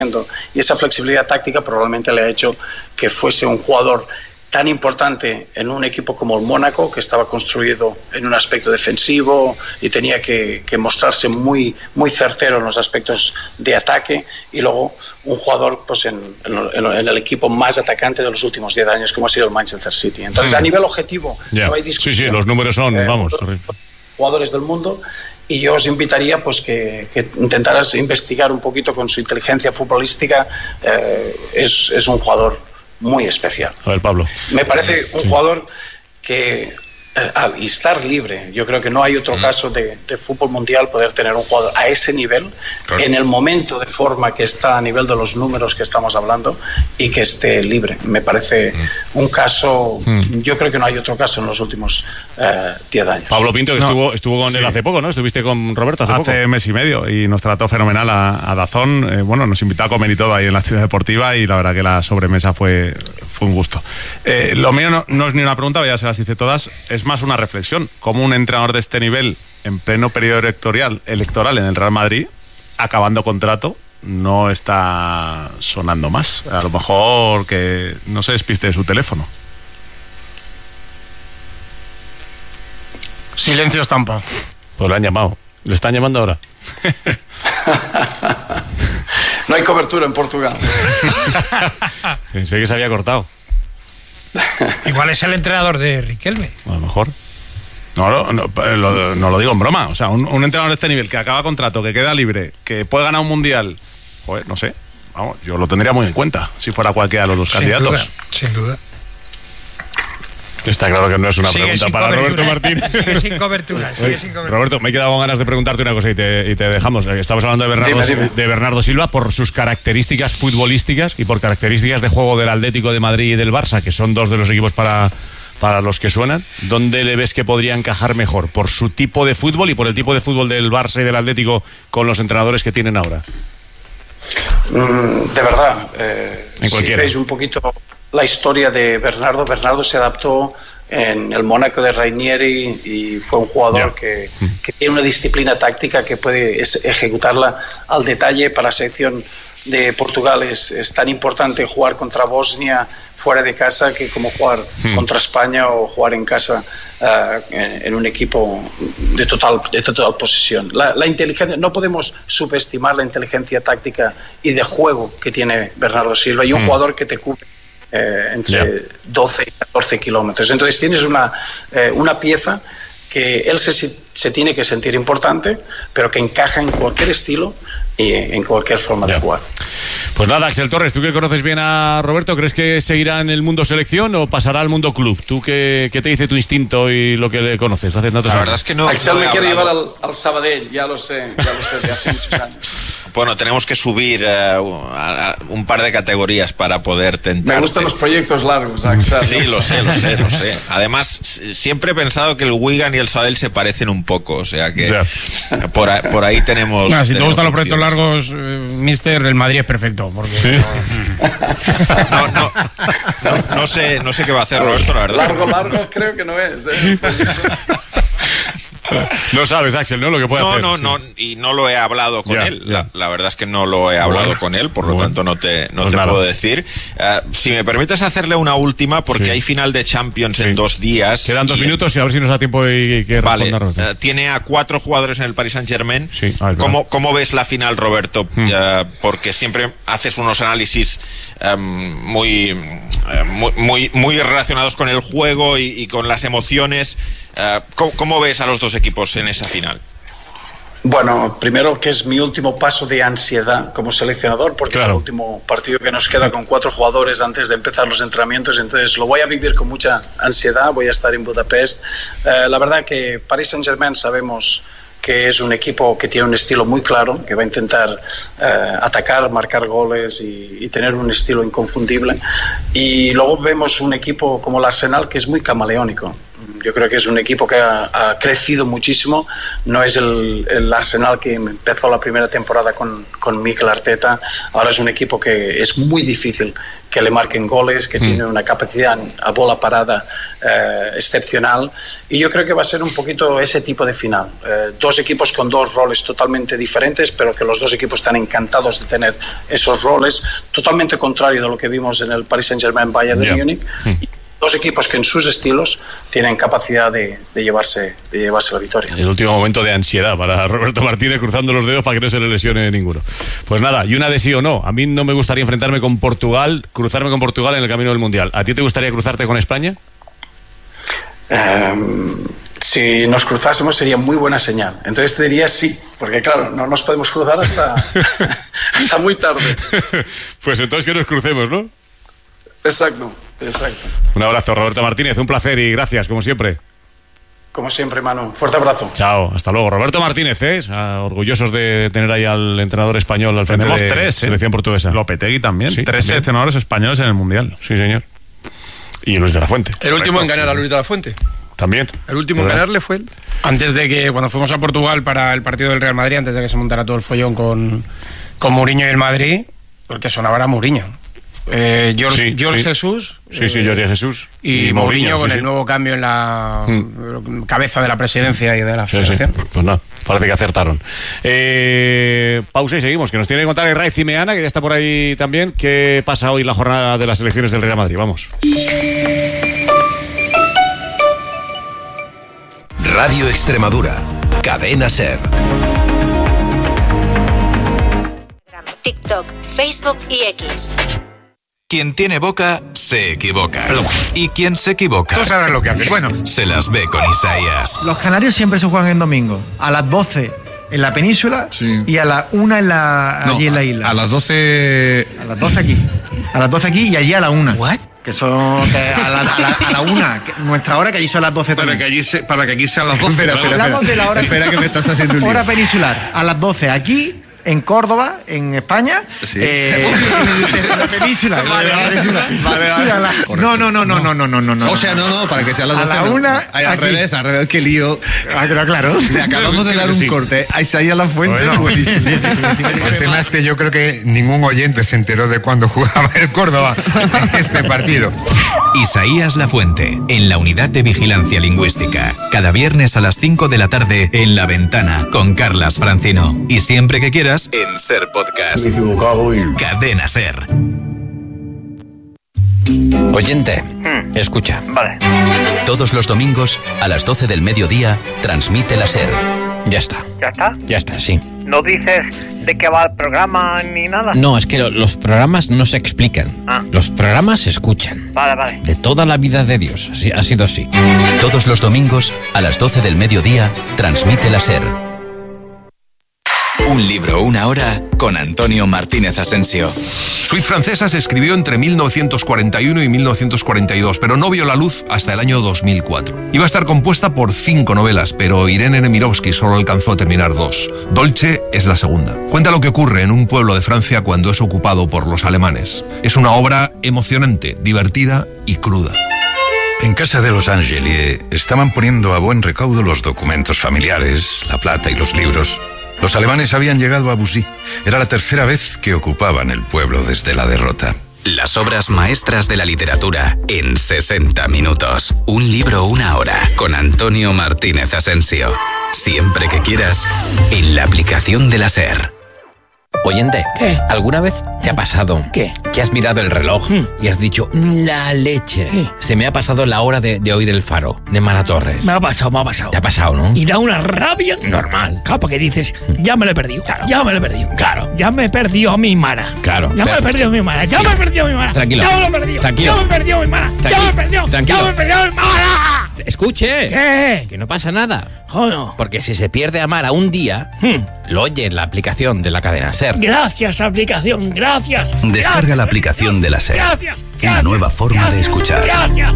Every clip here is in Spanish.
y esa flexibilidad táctica probablemente le ha hecho que fuese un jugador tan importante en un equipo como el Mónaco, que estaba construido en un aspecto defensivo y tenía que mostrarse muy, muy certero en los aspectos de ataque, y luego un jugador pues en el equipo más atacante de los últimos 10 años, como ha sido el Manchester City. Entonces, a nivel objetivo, no hay discusión. Sí, los números son, jugadores del mundo, y yo os invitaría pues que intentaras investigar un poquito con su inteligencia futbolística. Es un jugador muy especial. A ver, Pablo. Me parece un jugador que al estar libre, yo creo que no hay otro caso de fútbol mundial poder tener un jugador a ese nivel, en el momento de forma que está, a nivel de los números que estamos hablando, y que esté libre. Me parece un caso, yo creo que no hay otro caso en los últimos 10 años. Pablo Pinto, que estuvo con él hace poco, ¿no? Estuviste con Roberto hace poco. Mes y medio, y nos trató fenomenal a Dazón. Nos invitó a comer y todo ahí en la Ciudad Deportiva, y la verdad que la sobremesa fue un gusto. Lo mío no es ni una pregunta, ya se las hice todas, es más una reflexión. Como un entrenador de este nivel, en pleno periodo electoral en el Real Madrid, acabando contrato, no está sonando más. A lo mejor que no se despiste de su teléfono. Silencio estampa. Pues lo han llamado. ¿Le están llamando ahora? No hay cobertura en Portugal. Pensé que se había cortado. Igual es el entrenador de Riquelme. A lo mejor. No lo digo en broma. O sea, un entrenador de este nivel que acaba contrato, que queda libre, que puede ganar un mundial, joder, no sé. Vamos, yo lo tendría muy en cuenta si fuera cualquiera de los dos candidatos. Sin duda. Está claro que no es una pregunta para Roberto Martínez. Sigue sin cobertura. Roberto, me he quedado con ganas de preguntarte una cosa y te dejamos. Estamos hablando de Bernardo Silva por sus características futbolísticas y por características de juego del Atlético de Madrid y del Barça, que son dos de los equipos para los que suenan. ¿Dónde le ves que podría encajar mejor? ¿Por su tipo de fútbol y por el tipo de fútbol del Barça y del Atlético con los entrenadores que tienen ahora? De verdad, si veis un poquito la historia de Bernardo se adaptó en el Mónaco de Ranieri y fue un jugador que tiene una disciplina táctica que puede ejecutarla al detalle. Para la selección de Portugal es tan importante jugar contra Bosnia fuera de casa que como jugar contra España o jugar en casa en un equipo de total posesión. La inteligencia, no podemos subestimar la inteligencia táctica y de juego que tiene Bernardo Silva, y un jugador que te cubre entre 12 y 14 kilómetros. Entonces tienes una pieza que él se tiene que sentir importante, pero que encaja en cualquier estilo y en cualquier forma de jugar. Pues nada, Axel Torres, tú que conoces bien a Roberto, ¿crees que seguirá en el mundo selección o pasará al mundo club? ¿Tú qué te dice tu instinto y lo que le conoces? La verdad es que no. Axel me quiere llevar al Sabadell, ya lo sé de hace muchos años. Bueno, tenemos que subir un par de categorías para poder tentar. Me gustan los proyectos largos, Axel. Sí, lo sé. Además, siempre he pensado que el Wigan y el Sabadell se parecen un poco, o sea que por ahí tenemos. Si te gustan los proyectos largos, mister, el Madrid es perfecto. Porque no sé qué va a hacer Roberto, la verdad. Largo creo que no es. No sabes, Axel, ¿no? Lo que puede hacer. No, y no lo he hablado con él. La verdad es que no lo he hablado con él, por lo tanto no te puedo decir. Si me permites hacerle una última, porque hay final de Champions en 2 días. Quedan 2 minutos y a ver si nos da tiempo y que responda. Tiene a 4 jugadores en el Paris Saint-Germain. ¿Cómo ves la final, Roberto? Porque siempre haces unos análisis muy relacionados con el juego y con las emociones. ¿Cómo ves a los dos equipos en esa final? Bueno, primero que es mi último paso de ansiedad como seleccionador, porque es el último partido que nos queda con 4 jugadores antes de empezar los entrenamientos, entonces lo voy a vivir con mucha ansiedad. Voy a estar en Budapest. La verdad que Paris Saint-Germain sabemos que es un equipo que tiene un estilo muy claro, que va a intentar atacar, marcar goles y tener un estilo inconfundible. Y luego vemos un equipo como el Arsenal que es muy camaleónico. Yo creo que es un equipo que ha crecido muchísimo. No es el Arsenal que empezó la primera temporada con Mikel Arteta. Ahora es un equipo que es muy difícil que le marquen goles, que tiene una capacidad a bola parada excepcional, y yo creo que va a ser un poquito ese tipo de final. Dos equipos con dos roles totalmente diferentes, pero que los dos equipos están encantados de tener esos roles, totalmente contrario de lo que vimos en el Paris Saint-Germain-Bayern de Múnich. Dos equipos que en sus estilos tienen capacidad de llevarse la victoria. El último momento de ansiedad para Roberto Martínez, cruzando los dedos para que no se le lesione ninguno. Pues nada, y una de sí o no. A mí no me gustaría enfrentarme con Portugal, cruzarme con Portugal en el camino del Mundial. ¿A ti te gustaría cruzarte con España? Si nos cruzásemos sería muy buena señal. Entonces te diría sí, porque claro, no nos podemos cruzar hasta muy tarde. Pues entonces que nos crucemos, ¿no? Exacto. Un abrazo, Roberto Martínez, un placer y gracias, como siempre. Como siempre, Manu. Fuerte abrazo. Chao, hasta luego. Roberto Martínez, orgullosos de tener ahí al entrenador español al frente de la selección portuguesa. Lopetegui también. Sí, 3 seleccionadores españoles en el Mundial. Sí, señor. Y Luis de la Fuente. El último en ganar a Luis de la Fuente. También. El último en ganarle fue él. Antes de que, cuando fuimos a Portugal para el partido del Real Madrid, antes de que se montara todo el follón con Mourinho y el Madrid, porque sonaba era Mourinho. George Jesús. Jorge Jesús. Y Mourinho con el nuevo cambio en la cabeza de la presidencia y de la federación. Pues nada, parece que acertaron. Pausa y seguimos, que nos tiene que contar el Ray Cimeana, que ya está por ahí también. ¿Qué pasa hoy en la jornada de las elecciones del Real Madrid? Vamos. Radio Extremadura, Cadena SER. TikTok, Facebook y X. Quien tiene boca, se equivoca. Y quien se equivoca... Tú sabes lo que haces. Bueno, se las ve con Isaías. Los canarios siempre se juegan en domingo. A las 12 en la península y a las 1 allí en la isla. A las 12... A las 12 aquí. A las 12 aquí y allí a la 1. ¿What? Que son a la 1, nuestra hora, que allí son las 12. Para que aquí sean las 12. Hablamos de la hora. Espera que me estás haciendo un lío. Hora peninsular. A las 12 aquí. En Córdoba, en España, en la península. Vale. No. O sea, no, para que sea las 12. A la 1. Al revés, qué lío. Claro. Le acabamos de dar un corte a Isaías La Fuente. Buenísimo. Sí. El tema es que yo creo que ningún oyente se enteró de cuándo jugaba el Córdoba en este partido. Isaías La Fuente, en la Unidad de Vigilancia Lingüística. Cada viernes a las 5 de la tarde en La Ventana, con Carlas Francino. Y siempre que quieras, en SER Podcast. Me he equivocado y... Cadena SER. Oyente, escucha. Vale. Todos los domingos, a las 12 del mediodía, transmite la SER. Ya está. ¿Ya está? Ya está, sí. ¿No dices de qué va el programa ni nada? No, es que los programas no se explican. Los programas se escuchan. Vale. De toda la vida de Dios, así, ha sido así. Todos los domingos, a las 12 del mediodía, transmite la SER. Un libro, una hora, con Antonio Martínez Asensio. Suite Francesa se escribió entre 1941 y 1942, pero no vio la luz hasta el año 2004. Iba a estar compuesta por 5 novelas, pero Irene Nemirovsky solo alcanzó a terminar 2. Dolce es la segunda. Cuenta lo que ocurre en un pueblo de Francia cuando es ocupado por los alemanes. Es una obra emocionante, divertida y cruda. En casa de los Angeli estaban poniendo a buen recaudo los documentos familiares, la plata y los libros. Los alemanes habían llegado a Bussy. Era la tercera vez que ocupaban el pueblo desde la derrota. Las obras maestras de la literatura en 60 minutos. Un libro, una hora, con Antonio Martínez Asensio. Siempre que quieras, en la aplicación de la SER. Oyente, ¿qué? ¿Alguna vez te ha pasado ¿qué? Que has mirado el reloj y has dicho, la leche? Se me ha pasado la hora de oír el faro de Mara Torres. Me ha pasado. Te ha pasado, ¿no? Y da una rabia. Normal. Claro, porque dices, ya me lo he perdido. Claro. Ya me lo he perdido. Claro. Ya me perdió mi Mara. Claro. Ya me he perdido mi Mara. Ya me he perdido mi Mara. Tranquilo. Ya me lo he perdido. Tranquilo. Ya me he perdido mi Mara. Ya me he perdido. Tranquilo. Ya me he perdido mi Mara. Escuche. ¿Qué? Que no pasa nada. Joder. Porque si se pierde a Mara un día, lo oye en la aplicación de la cadena SER. Gracias, aplicación. Gracias. Descarga la aplicación de la SER. Gracias. Una nueva forma de escuchar. Gracias.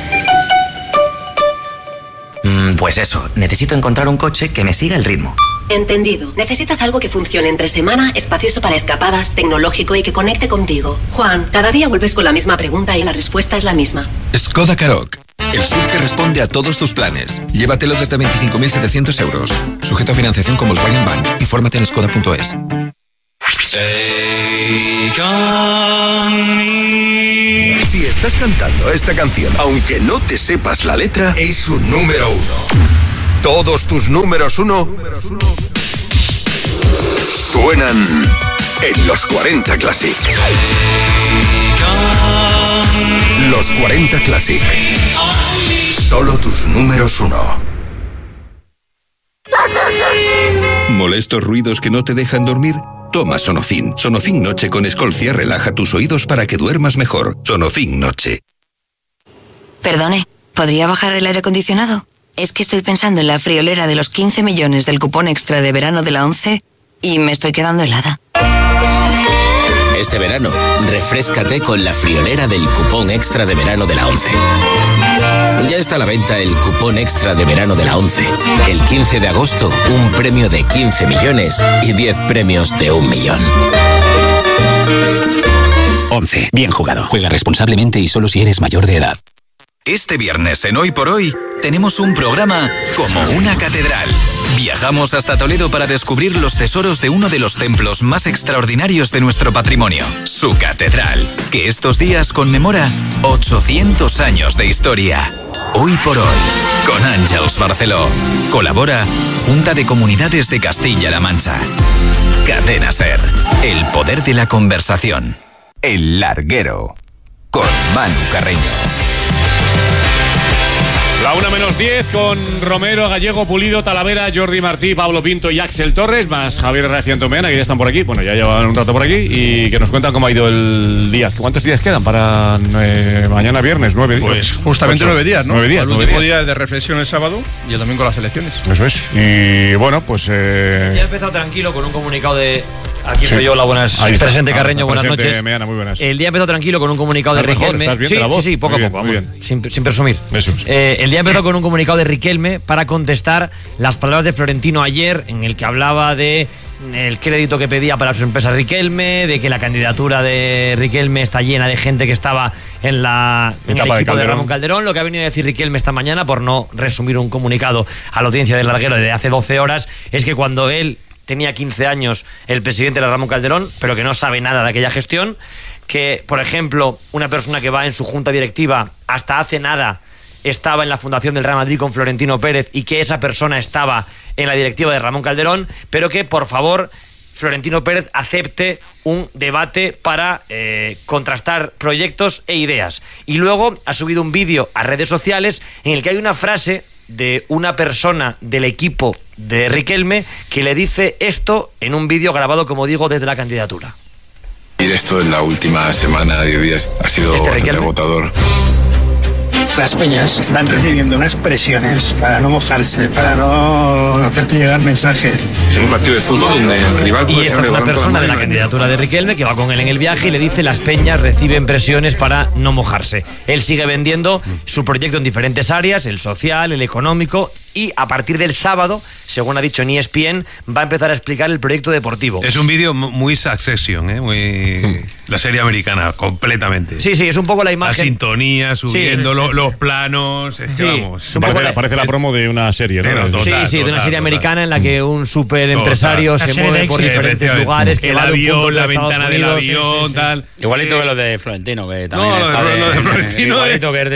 Pues eso, necesito encontrar un coche que me siga el ritmo. Entendido. Necesitas algo que funcione entre semana, espacioso para escapadas, tecnológico y que conecte contigo. Juan, cada día vuelves con la misma pregunta y la respuesta es la misma. Skoda Karoq. El SUV que responde a todos tus planes. Llévatelo desde 25.700 euros. Sujeto a financiación con Volkswagen Bank. Infórmate en skoda.es. Si estás cantando esta canción, aunque no te sepas la letra, es un número 1. Todos tus números 1 suenan en los 40 Classic. Los 40 Classic. Solo tus números 1. ¿Molestos ruidos que no te dejan dormir? Toma Sonofin. Sonofin Noche con Escolcia relaja tus oídos para que duermas mejor. Sonofin Noche. Perdone, ¿podría bajar el aire acondicionado? Es que estoy pensando en la friolera de los 15 millones del cupón extra de verano de la 11 y me estoy quedando helada. Este verano, refréscate con la friolera del cupón extra de verano de la 11. Ya está a la venta el cupón extra de verano de la 11. El 15 de agosto, un premio de 15 millones y 10 premios de 1 millón. 11. Bien jugado. Juega responsablemente y solo si eres mayor de edad. Este viernes en Hoy por Hoy tenemos un programa como una catedral. Viajamos hasta Toledo para descubrir los tesoros de uno de los templos más extraordinarios de nuestro patrimonio, su catedral, que estos días conmemora 800 años de historia. Hoy por Hoy, con Àngels Barceló. Colabora Junta de Comunidades de Castilla-La Mancha. Cadena SER, el poder de la conversación. El Larguero, con Manu Carreño. La 1:10 con Romero, Gallego, Pulido, Talavera, Jordi Martí, Pablo Pinto y Axel Torres, más Javier Reacientomeana, que ya están por aquí. Bueno, ya llevan un rato por aquí y que nos cuentan cómo ha ido el día. ¿Cuántos días quedan para mañana viernes? 9 días. Pues justamente 9 días, ¿no? 9 días. El último día es de reflexión el sábado y el domingo las elecciones. Eso es. Y bueno, pues... Ya he empezado tranquilo con un comunicado de... Aquí estoy yo, buenas. Presente Carreño, buenas noches. Meana, muy buenas. El día empezó tranquilo con un comunicado de Riquelme. ¿Estás bien de la voz? Sí, poco a poco, vamos, sin presumir. Eso es. El día empezó con un comunicado de Riquelme para contestar las palabras de Florentino ayer, en el que hablaba de el crédito que pedía para su empresa Riquelme, de que la candidatura de Riquelme está llena de gente que estaba en el equipo de Ramón Calderón. Lo que ha venido a decir Riquelme esta mañana, por no resumir un comunicado a la audiencia del Larguero de hace 12 horas, es que cuando él tenía 15 años, el presidente era Ramón Calderón, pero que no sabe nada de aquella gestión, que, por ejemplo, una persona que va en su junta directiva hasta hace nada estaba en la fundación del Real Madrid con Florentino Pérez y que esa persona estaba en la directiva de Ramón Calderón, pero que, por favor, Florentino Pérez acepte un debate para contrastar proyectos e ideas. Y luego ha subido un vídeo a redes sociales en el que hay una frase de una persona del equipo de Riquelme que le dice esto en un vídeo grabado, como digo, desde la candidatura. Esto en la última semana, 10 días, ha sido bastante agotador. Las peñas están recibiendo unas presiones para no mojarse, para no hacerte llegar mensajes. Es un partido de fútbol donde el rival puede... Y esta es una persona de la candidatura de Riquelme que va con él en el viaje y le dice: las peñas reciben presiones para no mojarse. Él sigue vendiendo su proyecto en diferentes áreas, el social, el económico, y a partir del sábado, según ha dicho en ESPN, va a empezar a explicar el proyecto deportivo. Es un vídeo muy Succession, muy la serie americana, completamente. Sí, es un poco la imagen. La sintonía, subiendo los planos, es que vamos. Parece la promo de una serie, ¿no? Total, de una serie americana en la que un súper empresario se mueve por diferentes lugares, que el va avión, la ventana del Unidos, avión, tal. Igualito que lo de Florentino, que también lo de Florentino, igualito que es de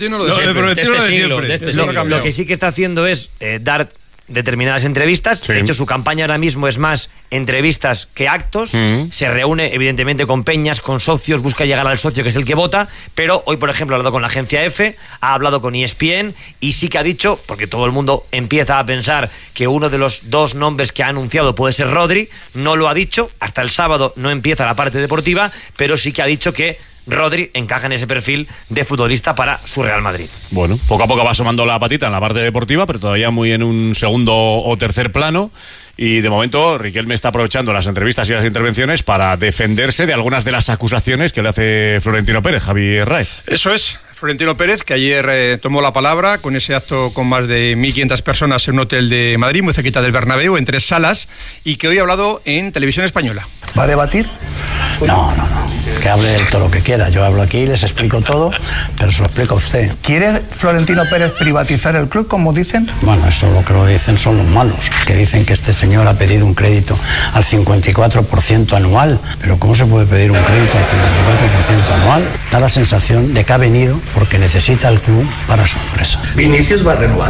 este siglo. Lo que sí que está haciendo es dar determinadas entrevistas. De hecho, su campaña ahora mismo es más entrevistas que actos. Se reúne evidentemente con peñas, con socios, busca llegar al socio que es el que vota, pero hoy, por ejemplo, ha hablado con la agencia EFE, ha hablado con ESPN y sí que ha dicho, porque todo el mundo empieza a pensar que uno de los dos nombres que ha anunciado puede ser Rodri. No lo ha dicho, hasta el sábado no empieza la parte deportiva, pero sí que ha dicho que Rodri encaja en ese perfil de futbolista para su Real Madrid. Bueno, poco a poco va asomando la patita en la parte deportiva, pero todavía muy en un segundo o tercer plano. Y de momento Riquelme está aprovechando las entrevistas y las intervenciones para defenderse de algunas de las acusaciones que le hace Florentino Pérez, Javier Raez. Eso es. Florentino Pérez, que ayer tomó la palabra con ese acto con más de 1.500 personas en un hotel de Madrid, muy cerquita del Bernabéu, en 3 salas, y que hoy ha hablado en Televisión Española. ¿Va a debatir? No. Que hable de todo lo que quiera. Yo hablo aquí, les explico todo, pero se lo explico a usted. ¿Quiere Florentino Pérez privatizar el club, como dicen? Bueno, eso lo que lo dicen son los malos, que dicen que este señor ha pedido un crédito al 54% anual. Pero ¿cómo se puede pedir un crédito al 54% anual? Da la sensación de que ha venido porque necesita el club para su empresa. ¿Vinicius va a renovar?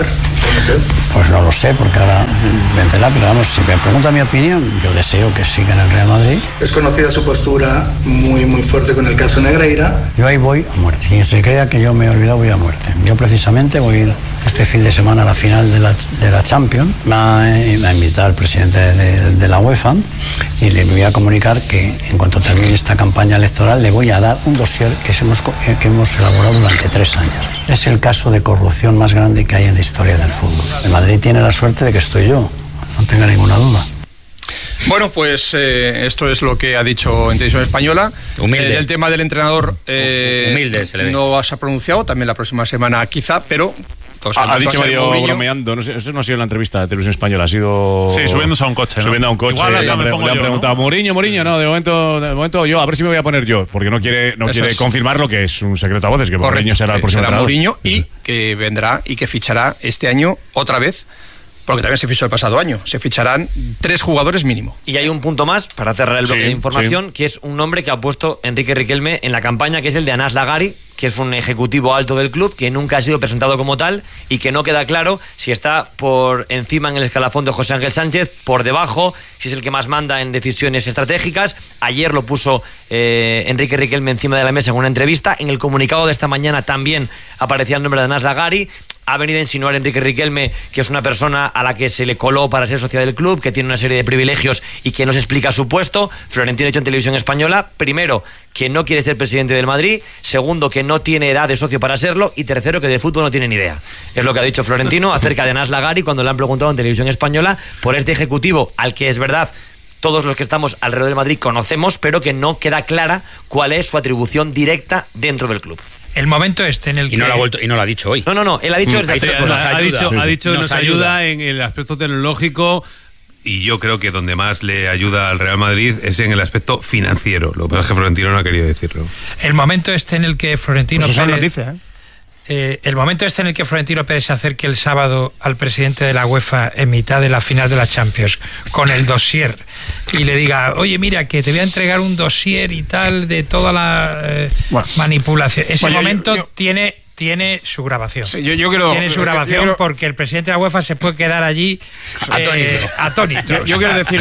Pues no lo sé, porque ahora vencerá, pero vamos, si me pregunta mi opinión, yo deseo que siga en el Real Madrid. Es conocida su postura muy fuerte con el caso Negreira. Yo ahí voy a muerte. Quien se crea que yo me he olvidado, voy a muerte. Yo precisamente voy a ir este fin de semana a la final de la Champions. Me ha invitado el presidente de la UEFA y le voy a comunicar que en cuanto termine esta campaña electoral le voy a dar un dossier que hemos elaborado durante 3 años. Es el caso de corrupción más grande que hay en la historia del fútbol. El Madrid tiene la suerte de que estoy yo, no tenga ninguna duda. Bueno, pues esto es lo que ha dicho en Televisión Española. Humilde. El tema del entrenador humilde se le ve. No se ha pronunciado, también la próxima semana quizá, pero... Ha dicho medio bromeando, no sé, eso no ha sido en la entrevista de Televisión Española, ha sido... Sí, subiéndose a un coche, ¿no? Subiendo a un coche, Igual le han preguntado, ¿no? Mourinho, no, de momento yo, a ver si me voy a poner yo, porque no quiere confirmar lo que es un secreto a voces, que Mourinho será el próximo entrenador. Mourinho y que vendrá y que fichará este año otra vez, porque también se fichó el pasado año. Se ficharán 3 jugadores mínimo. Y hay un punto más, para cerrar el bloque de información, que es un nombre que ha puesto Enrique Riquelme en la campaña, que es el de Anas Lagari, que es un ejecutivo alto del club, que nunca ha sido presentado como tal y que no queda claro si está por encima en el escalafón de José Ángel Sánchez, por debajo, si es el que más manda en decisiones estratégicas. Ayer lo puso Enrique Riquelme encima de la mesa en una entrevista. En el comunicado de esta mañana también aparecía el nombre de Anas Lagari. Ha venido a insinuar Enrique Riquelme que es una persona a la que se le coló para ser socia del club, que tiene una serie de privilegios y que no se explica su puesto. Florentino ha dicho en Televisión Española, primero, que no quiere ser presidente del Madrid, segundo, que no tiene edad de socio para serlo, y tercero, que de fútbol no tiene ni idea. Es lo que ha dicho Florentino acerca de Anas Lagari cuando le han preguntado en Televisión Española por este ejecutivo al que es verdad todos los que estamos alrededor del Madrid conocemos, pero que no queda clara cuál es su atribución directa dentro del club. El momento en el que... Y no lo ha dicho hoy. No, él ha dicho... Ha dicho nos ayuda en el aspecto tecnológico, y yo creo que donde más le ayuda al Real Madrid es en el aspecto financiero. Lo que pasa es que Florentino no ha querido decirlo. El momento en el que Florentino Pérez... noticia, el momento en el que Florentino Pérez se acerque el sábado al presidente de la UEFA en mitad de la final de la Champions con el dossier y le diga, oye, mira, que te voy a entregar un dossier y tal de toda la manipulación. Ese momento tiene su grabación. Sí, yo creo, tiene su grabación porque el presidente de la UEFA se puede quedar allí atónito. Yo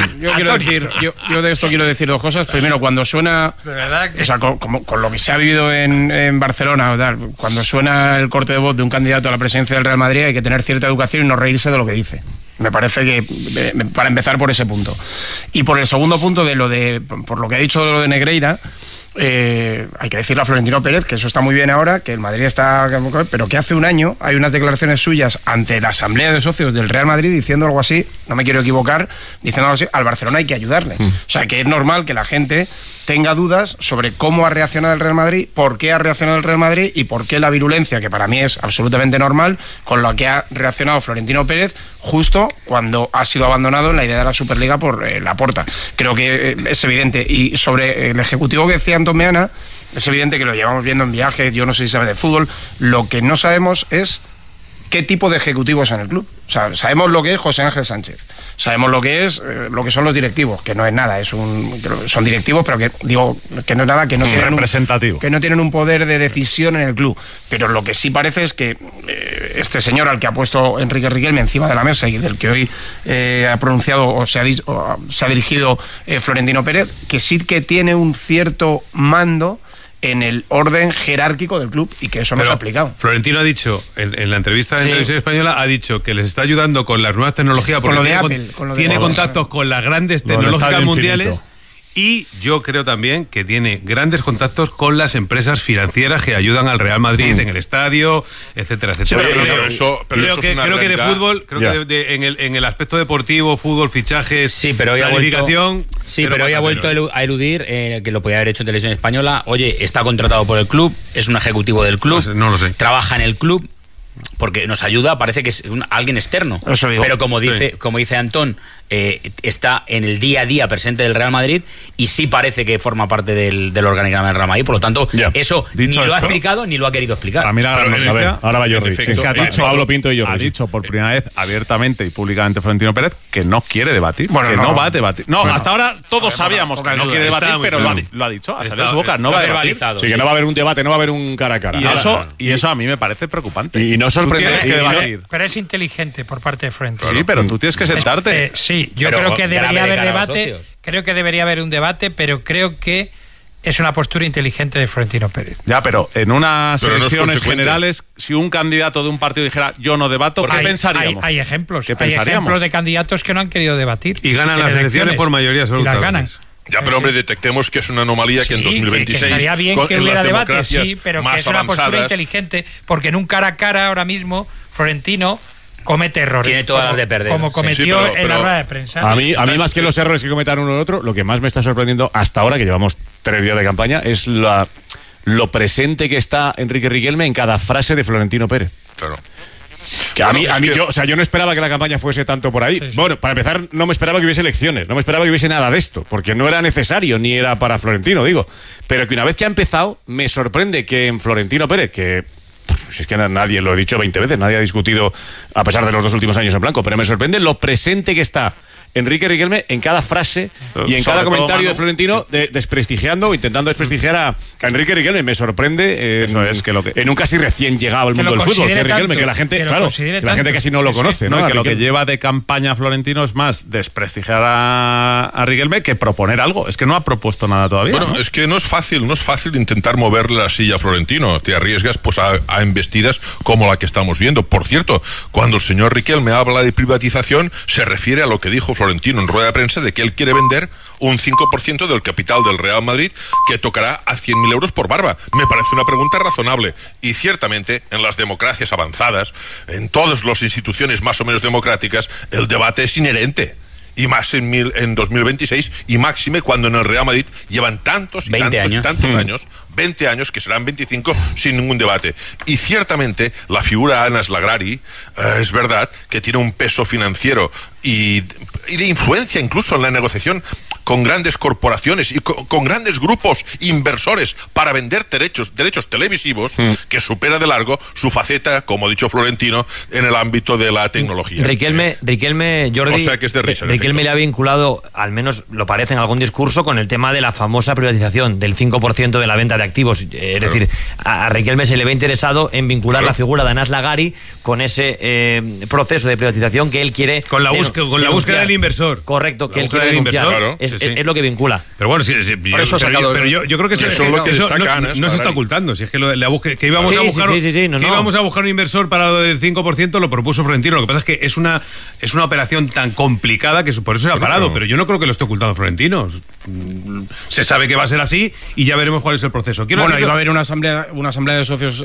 de esto quiero decir 2 cosas. Primero, cuando suena, de verdad que... o sea, con lo que se ha vivido en Barcelona, cuando suena el corte de voz de un candidato a la presidencia del Real Madrid, hay que tener cierta educación y no reírse de lo que dice. Me parece que, para empezar por ese punto. Y por el segundo punto, por lo que ha dicho de lo de Negreira, hay que decirle a Florentino Pérez que eso está muy bien ahora, que el Madrid está... Pero que hace un año hay unas declaraciones suyas ante la Asamblea de Socios del Real Madrid diciendo algo así, no me quiero equivocar, diciendo algo así, al Barcelona hay que ayudarle. O sea, que es normal que la gente tenga dudas sobre cómo ha reaccionado el Real Madrid, por qué ha reaccionado el Real Madrid y por qué la virulencia, que para mí es absolutamente normal, con la que ha reaccionado Florentino Pérez justo cuando ha sido abandonado en la idea de la Superliga por Laporta. Creo que es evidente. Y sobre el ejecutivo que decía Antón Meana, es evidente que lo llevamos viendo en viajes, yo no sé si sabe de fútbol, lo que no sabemos es qué tipo de ejecutivo es en el club. O sea, sabemos lo que es José Ángel Sánchez, sabemos lo que son los directivos, que no es nada, son directivos, pero que digo que no es nada, que no tienen representativo, que no tienen un poder de decisión en el club. Pero lo que sí parece es que este señor al que ha puesto Enrique Riquelme encima de la mesa y del que hoy ha pronunciado o se ha dirigido Florentino Pérez, que sí que tiene un cierto mando en el orden jerárquico del club y que eso no se ha aplicado. Florentino ha dicho, en la entrevista de Televisión Española, ha dicho que les está ayudando con las nuevas tecnologías porque con lo de Apple, tiene contactos con las grandes tecnológicas mundiales Y yo creo también que tiene grandes contactos con las empresas financieras que ayudan al Real Madrid en el estadio, etcétera, etcétera. Sí, pero creo que de fútbol, en el aspecto deportivo, fútbol, fichajes, planificación... Pero hoy ha vuelto a eludir que lo podía haber hecho en Televisión Española. Oye, está contratado por el club, es un ejecutivo del club, no lo sé. Trabaja en el club, porque nos ayuda, parece que es alguien externo. Pero como dice Antón, está en el día a día presente del Real Madrid y sí parece que forma parte del organigrama del Real Madrid. Por lo tanto, eso ni lo ha explicado ni lo ha querido explicar. A mí ahora va Jordi. Es que ha dicho Pablo Pinto y Jordi. Ha dicho por primera vez abiertamente y públicamente Florentino Pérez que no quiere debatir. No va a debatir. Hasta ahora todos sabíamos que no quiere debatir, pero lo ha dicho. Ha salido de su boca. No va a debatir. Sí, que no va a haber un debate, no va a haber un cara a cara. Y eso a mí me parece preocupante. Y no sorprende. Pero es inteligente por parte de Florentino. Sí, pero tú tienes que sentarte. Sí, yo creo que debería haber debate. Creo que debería haber un debate, pero creo que es una postura inteligente de Florentino Pérez. Ya, pero en unas elecciones generales, si un candidato de un partido dijera yo no debato, ¿qué pensaríamos? Hay ejemplos. Hay ejemplos de candidatos que no han querido debatir. Y ganan las elecciones por mayoría absoluta. Y las ganan. Ya, pero hombre, detectemos que es una anomalía que en 2026... Que estaría bien que hubiera debate, sí, pero que es una postura inteligente, porque en un cara a cara ahora mismo, Florentino comete errores. Tiene todas las de perder. Como cometió en la rueda de prensa. A mí más que los errores que cometan uno y otro, lo que más me está sorprendiendo hasta ahora, que llevamos 3 días de campaña, es lo presente que está Enrique Riquelme en cada frase de Florentino Pérez. Claro. Yo no esperaba que la campaña fuese tanto por ahí. Sí. Bueno, para empezar, no me esperaba que hubiese elecciones, no me esperaba que hubiese nada de esto, porque no era necesario, ni era para Florentino, digo. Pero que una vez que ha empezado, me sorprende que en Florentino Pérez, que si es que nadie, lo he dicho 20 veces, nadie ha discutido, a pesar de los 2 últimos años en blanco, pero me sorprende lo presente que está Enrique Riquelme en cada frase y en cada comentario de Florentino, desprestigiando o intentando desprestigiar a Enrique Riquelme. Me sorprende en un casi recién llegado al mundo del fútbol, que Riquelme, que la gente, la gente casi no lo conoce, ¿no? Que lo que lleva de campaña Florentino es más desprestigiar a Riquelme que proponer algo. Es que no ha propuesto nada todavía. Bueno, es que no es fácil intentar moverle la silla a Florentino. Te arriesgas pues a embestidas como la que estamos viendo. Por cierto, cuando el señor Riquelme habla de privatización, se refiere a lo que dijo Florentino en rueda de prensa, de que él quiere vender un 5% del capital del Real Madrid, que tocará a 100.000 euros por barba. Me parece una pregunta razonable. Y ciertamente, en las democracias avanzadas, en todas las instituciones más o menos democráticas, el debate es inherente. Y más en 2026, y máxime cuando en el Real Madrid llevan tantos años, 20 años, que serán 25, sin ningún debate. Y ciertamente la figura de Anas Lagrari es verdad que tiene un peso financiero y de influencia incluso en la negociación con grandes corporaciones y con grandes grupos inversores para vender derechos televisivos, que supera de largo su faceta, como ha dicho Florentino, en el ámbito de la tecnología. Riquelme, Jordi, o sea que es de risa. Riquelme le ha vinculado, al menos lo parece en algún discurso, con el tema de la famosa privatización del 5% de la venta de activos. Es decir, a Riquelme se le ve interesado en vincular la figura de Anas Lagrari con ese proceso de privatización que él quiere... Con la búsqueda del inversor. Correcto, que él quiere denunciar. Es lo que vincula. Pero bueno, yo creo que eso no se está ocultando. Si es que que íbamos a buscar un inversor para lo del 5%, lo propuso Florentino. Lo que pasa es que es una operación tan complicada que por eso se ha parado. Pero yo no creo que lo esté ocultando Florentino. Se sabe que va a ser así y ya veremos cuál es el proceso. Iba a haber una asamblea de socios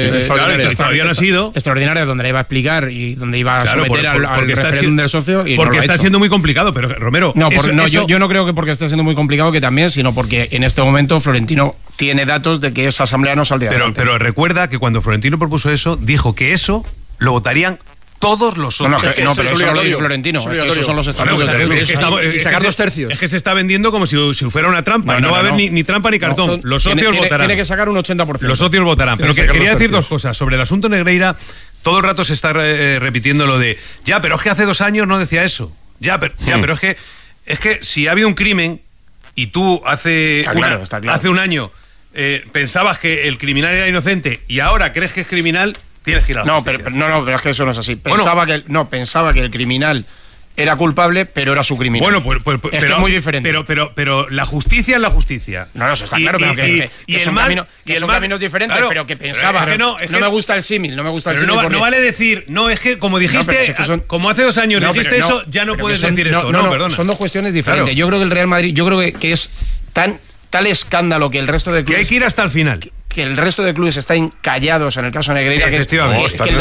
extraordinaria donde le iba a explicar y donde iba a someter al referéndum del socio. Porque está siendo muy complicado, pero Romero... Yo no creo que porque esté siendo muy complicado que también, sino porque en este momento Florentino tiene datos de que esa asamblea no saldría adelante. Pero recuerda que cuando Florentino propuso eso, dijo que eso lo votarían todos los socios. Pero eso no lo dijo Florentino. Esos son los estatutos. Y sacar 2 tercios. Es que se está vendiendo como si fuera una trampa. No va a haber ni trampa ni cartón. Los socios votarán. Tiene que sacar un 80%. Los socios votarán. Pero quería decir 2 cosas. Sobre el asunto Negreira, todo el rato se está repitiendo lo de pero es que hace 2 años no decía eso. Pero es que si ha habido un crimen y tú hace un año pensabas que el criminal era inocente y ahora crees que es criminal, tienes que ir a la justicia. Pero es que eso no es así. Pensaba que el criminal era culpable, pero era su criminal. Bueno, pues es que es muy diferente. Pero la justicia es la justicia. No, eso está claro, pero que son caminos diferentes, claro, pero que pensaba. No me gusta el símil, no vale decir, es que como dijiste, como hace 2 años dijiste eso, ya no puedes decir esto. No, perdona. Son dos cuestiones diferentes. Claro. Yo creo que el Real Madrid, que es tal escándalo que el resto de clubes... Que hay que ir hasta el final. Que el resto de clubes están callados en el caso de Negreira, que el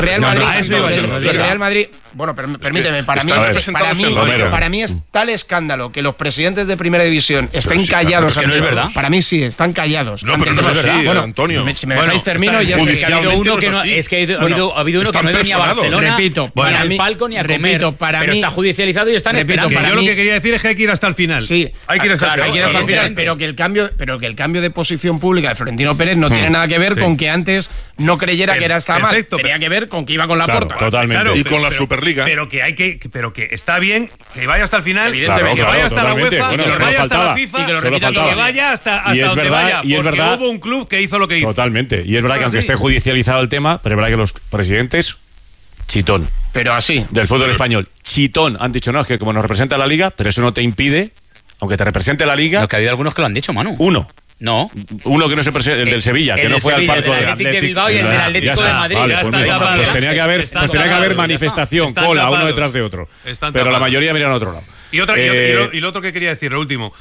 Real Madrid... Bueno, permíteme, para mí es tal escándalo que los presidentes de Primera División estén callados. No es verdad. Para mí sí, están callados. No, pero no es verdad, Antonio. Si me dejáis termino, ya es que ha habido uno que no ha ido uno que no ha ido ni a Barcelona, ni al palco, ni a comer. Pero está judicializado y están esperando. Yo lo que quería decir es que hay que ir hasta el final. Sí, hay que ir hasta el final, pero que el cambio de posición pública de Florentino Pérez no tiene nada que ver con que antes no creyera que estaba mal. Tenía que ver con que iba con la Porta. Totalmente. Y con la Superliga. Pero que está bien que vaya hasta el final, evidentemente, que vaya hasta la UEFA, que vaya hasta la FIFA, que vaya hasta donde vaya, porque hubo un club que hizo lo que hizo. Totalmente. Y es verdad que aunque esté judicializado el tema, pero es verdad que los presidentes, chitón. Pero así. Del fútbol español, chitón. Han dicho, no, es que como nos representa la Liga, pero eso no te impide, aunque te represente la Liga. No, que ha habido algunos que lo han dicho, Manu. Uno que no se presenta, el del Sevilla, que no fue al palco del Atlético de Bilbao y el del Atlético de Madrid. Pues tenía que haber manifestación, cola, uno detrás de otro. Pero la mayoría miran a otro lado. Y lo otro que quería decir, lo último,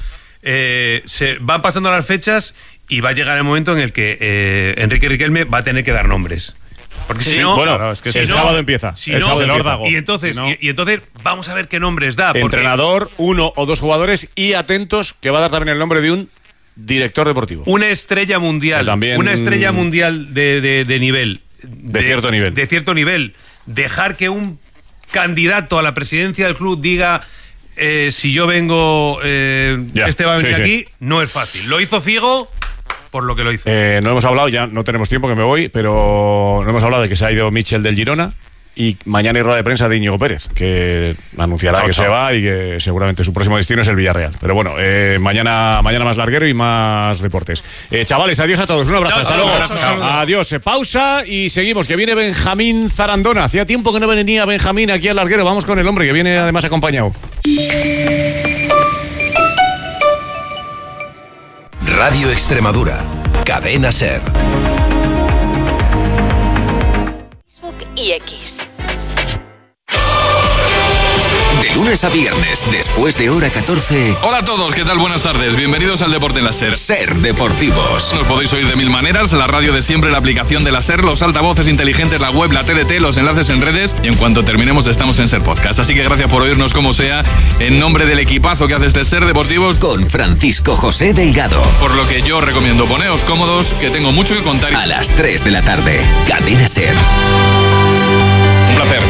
se van pasando las fechas y va a llegar el momento en el que Enrique Riquelme va a tener que dar nombres. Porque si no, es que el sábado empieza. El sábado del órdago. Y entonces vamos a ver qué nombres da. Entrenador, 1 o 2 jugadores, y atentos, que va a dar también el nombre de un director deportivo. Una estrella mundial. Una estrella mundial de nivel. De cierto nivel. De cierto nivel. Dejar que un candidato a la presidencia del club diga si yo vengo, este va a venir aquí, no es fácil. Lo hizo Figo por lo que lo hizo. No hemos hablado, ya no tenemos tiempo, que me voy, pero no hemos hablado de que se ha ido Michel del Girona. Y mañana hay rueda de prensa de Íñigo Pérez, que anunciará que se va y que seguramente su próximo destino es el Villarreal. Pero bueno, mañana más larguero y más deportes. Chavales, adiós a todos. Un abrazo. Hasta luego. Adiós. Pausa y seguimos, que viene Benjamín Zarandona. Hacía tiempo que no venía Benjamín aquí al larguero. Vamos con el hombre, que viene además acompañado. Radio Extremadura. Cadena SER. Y X. De lunes a viernes, después de hora 14. Hola a todos, ¿qué tal? Buenas tardes. Bienvenidos al Deporte en la SER. SER Deportivos. Nos podéis oír de mil maneras: la radio de siempre, la aplicación de la SER, los altavoces inteligentes, la web, la TDT, los enlaces en redes. Y en cuanto terminemos, estamos en SER Podcast. Así que gracias por oírnos como sea. En nombre del equipazo que hace este SER Deportivos, con Francisco José Delgado. Por lo que yo recomiendo, poneos cómodos, que tengo mucho que contar. A las 3 de la tarde, Cadena SER. Un placer.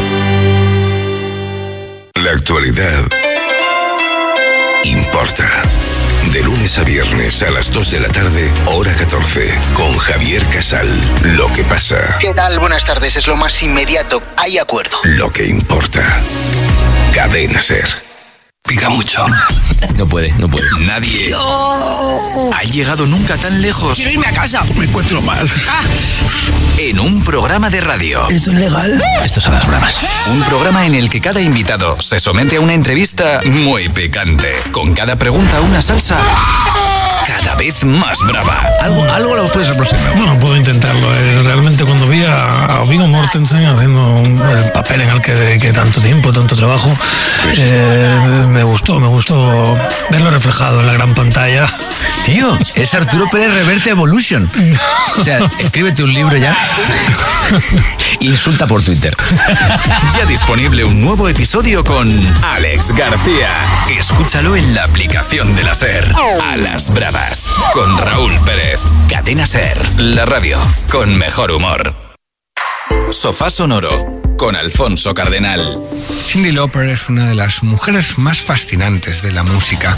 La actualidad importa. De lunes a viernes a las 2 de la tarde, hora 14, con Javier Casal. Lo que pasa. ¿Qué tal? Buenas tardes. Es lo más inmediato. Hay acuerdo. Lo que importa. Cadena SER. Pica mucho. No puede. Nadie ha llegado nunca tan lejos. Quiero irme a casa. Me encuentro mal. En un programa de radio. ¿Esto es legal? Esto es a las bravas. Un programa en el que cada invitado se somete a una entrevista muy picante. Con cada pregunta una salsa cada vez más brava. Algo lo puedes aproximar. Bueno, puedo intentarlo. Realmente cuando vi a Viggo Mortensen haciendo el papel en el que tanto tiempo, tanto trabajo, me gustó verlo reflejado en la gran pantalla. Tío, es Arturo Pérez Reverte Evolution. O sea, escríbete un libro ya. Insulta por Twitter. Ya disponible un nuevo episodio con Alex García. Escúchalo en la aplicación de la SER. A las bravas, con Raúl Pérez. Cadena SER, la radio con mejor humor. Sofá Sonoro, con Alfonso Cardenal. Cyndi Lauper es una de las mujeres más fascinantes de la música.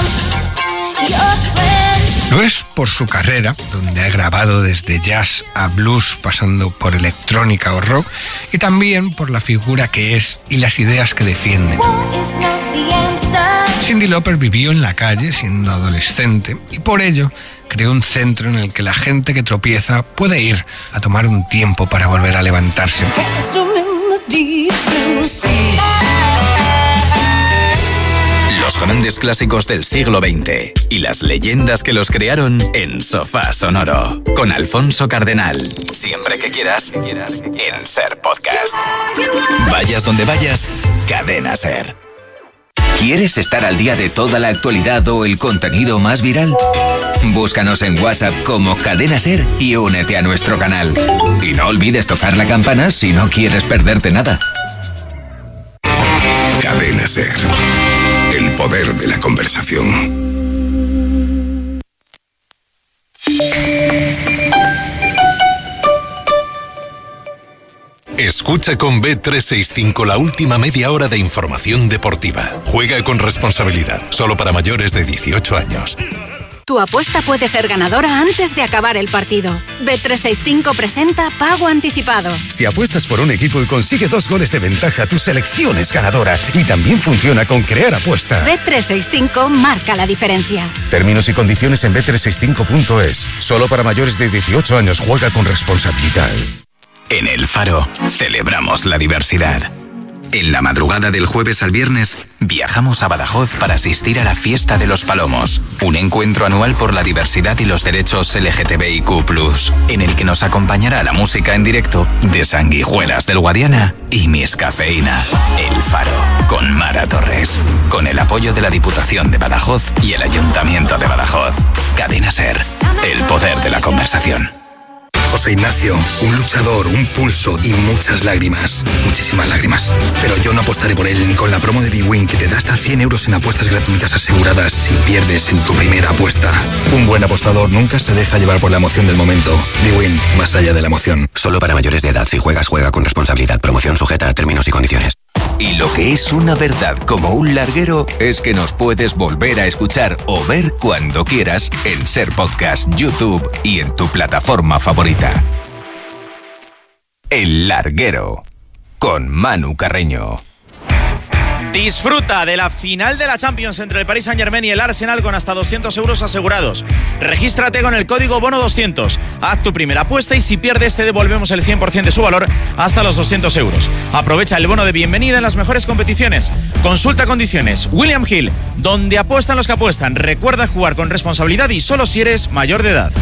Lo es por su carrera, donde ha grabado desde jazz a blues, pasando por electrónica o rock, y también por la figura que es y las ideas que defiende. Cyndi Lauper vivió en la calle siendo adolescente y por ello creó un centro en el que la gente que tropieza puede ir a tomar un tiempo para volver a levantarse. grandes clásicos del siglo XX y las leyendas que los crearon en Sofá Sonoro. Con Alfonso Cardenal. Siempre que quieras, en Ser Podcast. Vayas donde vayas, Cadena Ser. ¿Quieres estar al día de toda la actualidad o el contenido más viral? Búscanos en WhatsApp como Cadena Ser y únete a nuestro canal. Y no olvides tocar la campana si no quieres perderte nada. Cadena Ser. El poder de la conversación. Escucha con Bet365 la última media hora de información deportiva. Juega con responsabilidad, solo para mayores de 18 años. Tu apuesta puede ser ganadora antes de acabar el partido. Bet365 presenta Pago Anticipado. Si apuestas por un equipo y consigue 2 goles de ventaja, tu selección es ganadora. Y también funciona con Crear Apuesta. Bet365 marca la diferencia. Términos y condiciones en bet365.es. Solo para mayores de 18 años. Juega con responsabilidad. En El Faro celebramos la diversidad. En la madrugada del jueves al viernes viajamos a Badajoz para asistir a la Fiesta de los Palomos, un encuentro anual por la diversidad y los derechos LGTBIQ+, en el que nos acompañará la música en directo de Sanguijuelas del Guadiana y Miss Cafeína. El Faro, con Mara Torres, con el apoyo de la Diputación de Badajoz y el Ayuntamiento de Badajoz. Cadena Ser, el poder de la conversación. José Ignacio, un luchador, un pulso y muchas lágrimas. Muchísimas lágrimas. Pero yo no apostaré por él ni con la promo de bwin que te da hasta 100 euros en apuestas gratuitas aseguradas si pierdes en tu primera apuesta. Un buen apostador nunca se deja llevar por la emoción del momento. bwin, más allá de la emoción. Solo para mayores de edad. Si juegas, juega con responsabilidad. Promoción sujeta a términos y condiciones. Y lo que es una verdad como un larguero es que nos puedes volver a escuchar o ver cuando quieras en Ser Podcast, YouTube y en tu plataforma favorita. El Larguero, con Manu Carreño. Disfruta de la final de la Champions entre el Paris Saint-Germain y el Arsenal con hasta 200 euros asegurados. Regístrate con el código BONO200. Haz tu primera apuesta y si pierdes te devolvemos el 100% de su valor hasta los 200 euros. Aprovecha el bono de bienvenida en las mejores competiciones. Consulta condiciones. William Hill, donde apuestan los que apuestan. Recuerda jugar con responsabilidad y solo si eres mayor de edad.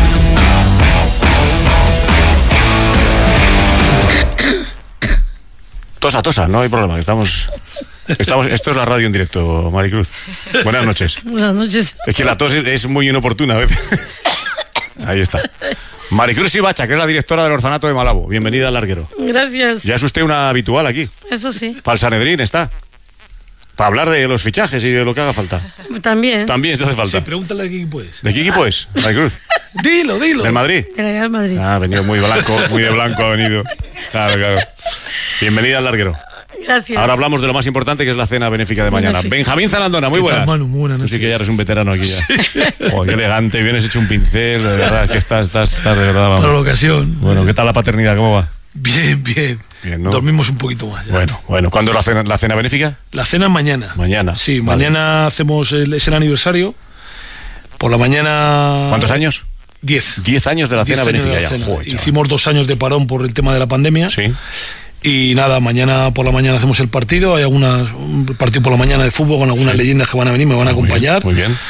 Tosa, no hay problema, estamos, esto es la radio en directo, Maricruz. Buenas noches. Buenas noches. Es que la tos es muy inoportuna a veces. Ahí está. Maricruz Ibacha, que es la directora del orfanato de Malabo. Bienvenida al Larguero. Gracias. Ya es usted una habitual aquí. Eso sí. Para el Sanedrín está. Para hablar de los fichajes y de lo que haga falta. También. También se hace falta. Sí, pregúntale de qué equipo es. ¿De qué equipo es, Maricruz? Dilo. ¿Del Madrid? De Real Madrid. Ha venido muy de blanco ha venido. Claro. Bienvenida al Larguero. Gracias. Ahora hablamos de lo más importante, que es la cena benéfica de mañana. Benjamín Zalandona, muy buenas. Manu, muy buenas noches. Tú sí que ya eres un veterano aquí ya. Oh, qué elegante, vienes hecho un pincel, de verdad, que estás de verdad. Vamos. Para la ocasión. Bueno, ¿qué tal la paternidad? ¿Cómo va? Bien, ¿no? Dormimos un poquito más. Ya. Bueno. ¿Cuándo es la cena benéfica? La cena mañana. Mañana. Sí, vale. Mañana es el aniversario. Por la mañana. ¿Cuántos años? 10. 10 años de la cena benéfica ya. Joder, hicimos 2 años de parón por el tema de la pandemia. Sí. Y nada, mañana por la mañana hacemos el partido. Hay un partido por la mañana de fútbol con algunas leyendas que van a venir, me van a acompañar. Muy bien.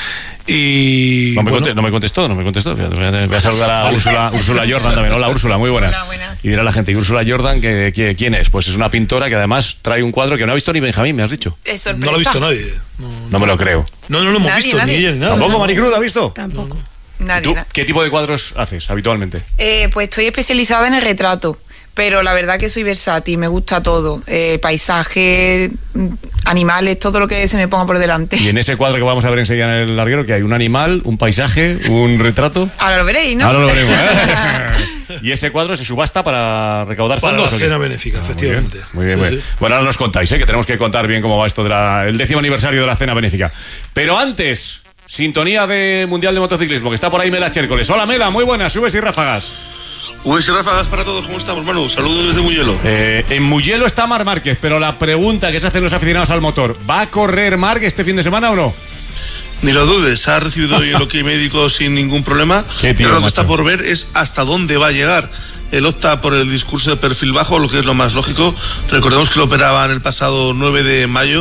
Y no me contestó. Voy a saludar a Úrsula Jordan también. Hola, Úrsula, muy buenas. Hola, buenas. Y dirá a la gente, ¿y Úrsula Jordan quién es? Pues es una pintora que además trae un cuadro que no ha visto ni Benjamín, me has dicho. Es sorpresa. No lo ha visto nadie. No me lo creo. No lo hemos visto, nadie. ni ella ni nada. ¿Tampoco, Maricruz, la ha visto? Tampoco. ¿Tú qué tipo de cuadros haces habitualmente? Pues estoy especializada en el retrato, pero la verdad que soy versátil, me gusta todo. Paisaje, animales, todo lo que se me ponga por delante. Y en ese cuadro que vamos a ver enseguida en el Larguero, que hay un animal, un paisaje, un retrato. Ahora lo veréis, ¿no? Ahora lo veremos. Y ese cuadro se subasta para recaudar fondos. Para la cena benéfica, efectivamente. Muy bien. Sí. Bueno, ahora nos contáis, que tenemos que contar bien cómo va esto del 10º aniversario de la cena benéfica. Pero antes, sintonía de Mundial de Motociclismo, que está por ahí Mela Chércoles. Hola, Mela, muy buenas, subes y ráfagas. Pues ráfagas para todos, ¿cómo estamos, Manu? Saludos desde Mugello. En Mugello está Marc Márquez, pero la pregunta que se hacen los aficionados al motor, ¿va a correr Marc este fin de semana o no? Ni lo dudes, ha recibido hoy el ok médico sin ningún problema. Pero lo que está por ver es hasta dónde va a llegar. Él opta por el discurso de perfil bajo, lo que es lo más lógico. Recordemos que lo operaban el pasado 9 de mayo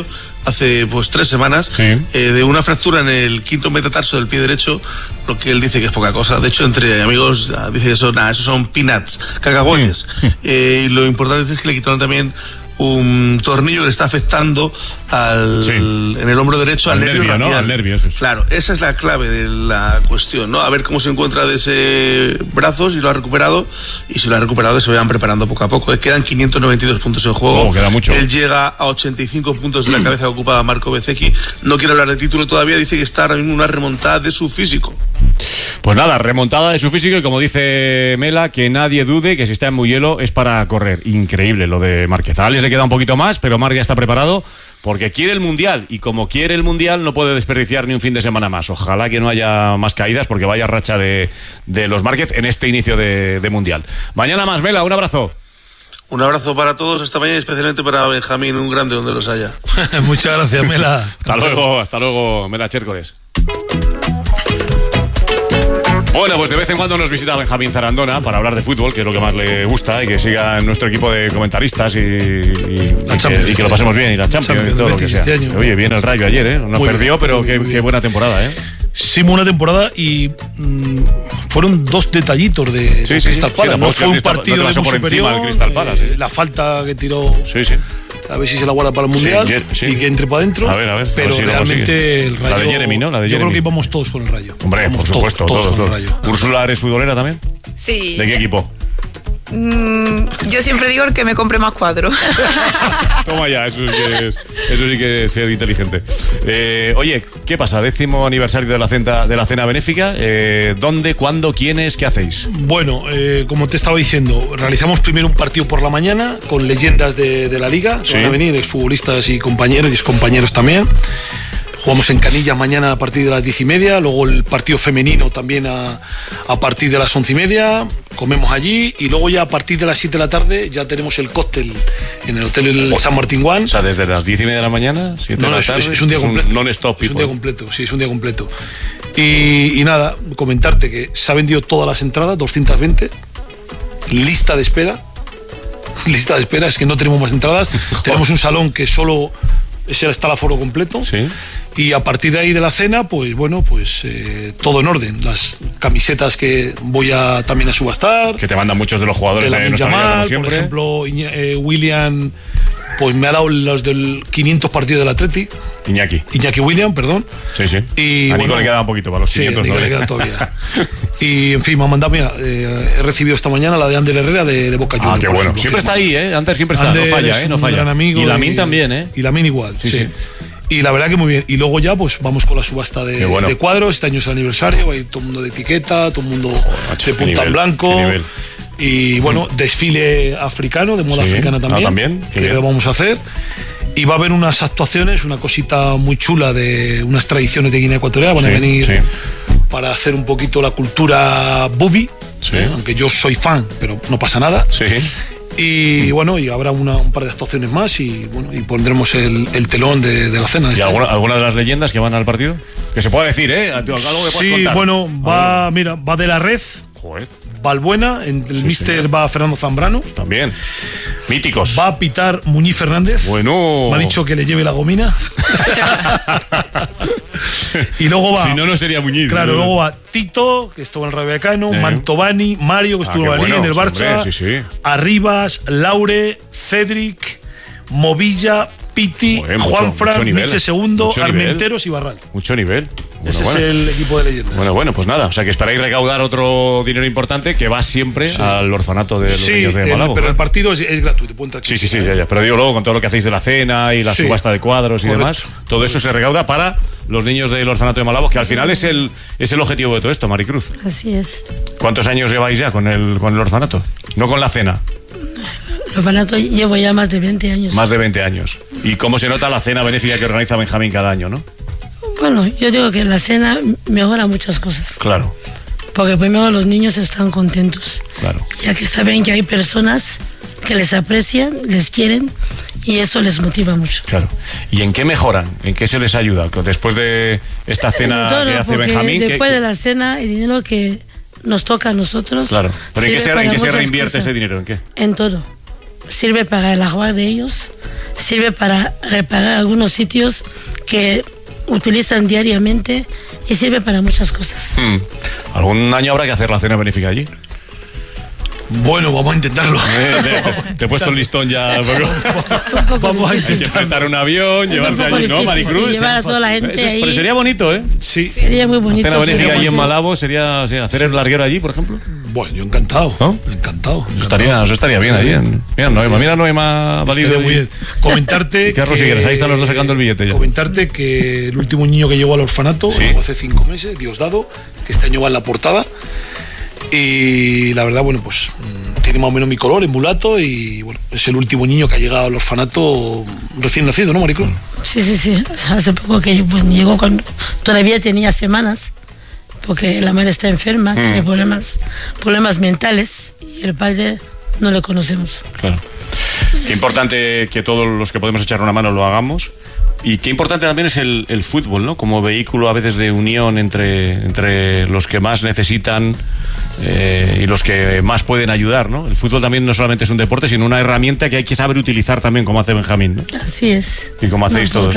hace pues 3 semanas, de una fractura en el quinto metatarso del pie derecho, lo que él dice que es poca cosa. De hecho, entre amigos dice que eso son peanuts, cacahuetes. Y lo importante es que le quitaron también un tornillo que le está afectando en el hombro derecho al nervio radial, ¿no? Al nervio, eso es. Claro, esa es la clave de la cuestión, ¿no? A ver cómo se encuentra de ese brazo, si lo ha recuperado, y si lo ha recuperado, que se vayan preparando poco a poco. Quedan 592 puntos en juego. Queda mucho. Él llega a 85 puntos de la cabeza que ocupa Marco Bezzecchi. No quiere hablar de título todavía, dice que está ahora mismo una remontada de su físico. Pues nada, remontada de su físico, y como dice Mela, que nadie dude que si está en Mugello es para correr. Increíble lo de Márquez. A Alex le queda un poquito más, pero Márquez ya está preparado porque quiere el Mundial, y como quiere el Mundial no puede desperdiciar ni un fin de semana más. Ojalá que no haya más caídas, porque vaya racha de los Márquez en este inicio de Mundial. Mañana más, Mela, un abrazo. Un abrazo para todos esta mañana, especialmente para Benjamín, un grande donde los haya. Muchas gracias, Mela. Hasta luego, Mela Chércoles. Bueno, pues de vez en cuando nos visita Benjamín Zarandona para hablar de fútbol, que es lo que más le gusta, y que siga en nuestro equipo de comentaristas y que lo pasemos bien, y la Champions y todo lo que sea. Oye, bien el Rayo ayer, no muy perdió, bien, pero qué buena temporada, Sí, buena temporada, y fueron 2 detallitos de Crystal Palace. No fue un partido no por superior, encima del Crystal Palace. La falta que tiró. A ver si se la guarda para el Mundial y que entre para adentro. A ver. Pero realmente el Rayo. La de Jeremy, ¿no? Yo creo que íbamos todos con el Rayo. Hombre, por supuesto, todos con el Rayo. ¿Úrsula, eres futbolera también? Sí. ¿De qué equipo? Yo siempre digo el que me compre más cuadros. Toma ya, eso sí que es ser inteligente. Oye, ¿qué pasa? 10º aniversario de la cena benéfica. ¿Dónde, cuándo, quiénes, qué hacéis? Bueno, como te estaba diciendo, realizamos primero un partido por la mañana con leyendas de la liga. Van a venir exfutbolistas y compañeros y excompañeros también. Jugamos en Canillas mañana a partir de las 10:30, luego el partido femenino también a partir de las 11:30, comemos allí, y luego ya a partir de las 7 de la tarde ya tenemos el cóctel en el Hotel San Martín One. O sea, desde las 10:30 de la mañana, 7 de la tarde. Es un día completo. Non-stop. Es un día completo, sí, es un día completo. Y nada, comentarte que se han vendido todas las entradas, 220, lista de espera, es que no tenemos más entradas. Tenemos un salón que solo está el aforo completo. Y a partir de ahí de la cena, pues bueno, todo en orden. Las camisetas que voy también a subastar, que te mandan muchos de los jugadores de nuestra liga, como siempre. Por ejemplo, William, pues me ha dado los del 500 partidos del Athletic. Iñaki William, perdón. Y a Nico le queda un poquito para los 500. Le queda todavía. Y en fin, me ha mandado, mira, he recibido esta mañana la de Ander Herrera de Boca Juniors. Qué bueno. Siempre está ahí, Ander siempre está, no falla, no falla. Gran amigo, y Lamin también, Y Lamin igual, sí. Y la verdad que muy bien. Y luego ya pues vamos con la subasta de cuadros. Este año es el aniversario, hay todo el mundo de etiqueta, todo el mundo de punta en blanco. Y bueno, desfile africano, de moda africana también, que vamos a hacer. Y va a haber unas actuaciones, una cosita muy chula de unas tradiciones de Guinea Ecuatorial. Van a venir para hacer un poquito la cultura bubi, aunque yo soy fan, pero no pasa nada. Y bueno, y habrá un par de actuaciones más, y bueno, y pondremos el telón de la cena. ¿Y alguna de las leyendas que van al partido? Que se puede decir, ¿Algo que puedas contar? Bueno, va de la red. Joder. Valbuena, el míster va Fernando Zambrano. También. Míticos. Va a pitar Muñiz Fernández. Bueno. Me ha dicho que le lleve la gomina. Y luego va. Si no sería Muñiz. Claro, luego va Tito, que estuvo en el Rayo Vallecano, Mantovani, Mario, que estuvo en el Barça. Arribas, Laure, Cedric, Movilla, Piti, Juanfran, Miche Segundo, Armenteros y Barral. Mucho nivel. Ese es el equipo de leyendas. Bueno, pues nada, o sea que esperáis recaudar otro dinero importante que va siempre al orfanato de los niños de Malabo. Pero el partido es gratuito, puede entrar. Sí, ya. Pero digo, luego con todo lo que hacéis de la cena y la subasta de cuadros y demás, todo eso se recauda para los niños del orfanato de Malabo, que al final es el objetivo de todo esto, Maricruz. Así es. ¿Cuántos años lleváis ya con el orfanato? No con la cena. El orfanato llevo ya más de 20 años. Más de 20 años. ¿Y cómo se nota la cena benéfica que organiza Benjamín cada año, no? Bueno, yo digo que la cena mejora muchas cosas. Claro. Porque primero los niños están contentos. Claro. Ya que saben que hay personas que les aprecian, les quieren, y eso les motiva mucho. Claro. ¿Y en qué mejoran? ¿En qué se les ayuda? Después de esta cena que hace Benjamín. Después de la cena, el dinero que nos toca a nosotros. Claro. ¿Pero en qué se reinvierte ese dinero? ¿En qué? En todo. sirve para el agua de ellos, sirve para reparar algunos sitios que utilizan diariamente y sirve para muchas cosas. ¿Algún año habrá que hacer la cena benéfica allí? Bueno, vamos a intentarlo. Te he puesto el listón ya. Vamos a intentarlo. Hay que enfrentar un avión, llevarse allí, ¿no, Maricruz? Llevar a toda la gente ahí. Pero sería bonito, ¿eh? Sí. Sería muy bonito. Cena benéfica allí en Malabo sería hacer el larguero allí, por ejemplo. Bueno, yo encantado. ¿No? Encantado. Eso estaría bien allí. Mira Noema Valido. Muy bien. Comentarte. Carlos, si quieres, ahí están los dos sacando el billete ya. Comentarte que el último niño que llegó al orfanato, hace 5 meses, Diosdado, que este año va en la portada. Y la verdad, bueno, pues tiene más o menos mi color, es mulato y bueno, es el último niño que ha llegado al orfanato recién nacido, ¿no, Maricruz? Sí. Hace poco que llegó cuando todavía tenía semanas, porque la madre está enferma, tiene problemas mentales y el padre no le conocemos. Claro. Qué importante que todos los que podemos echar una mano lo hagamos. Y qué importante también es el fútbol, ¿no? Como vehículo a veces de unión entre los que más necesitan y los que más pueden ayudar, ¿no? El fútbol también no solamente es un deporte, sino una herramienta que hay que saber utilizar también, como hace Benjamín, ¿no? Así es. Y como hacéis todos.